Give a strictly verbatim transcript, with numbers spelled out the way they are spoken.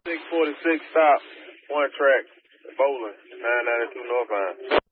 six forty-six stop, one track, bowling, nine ninety-two northbound.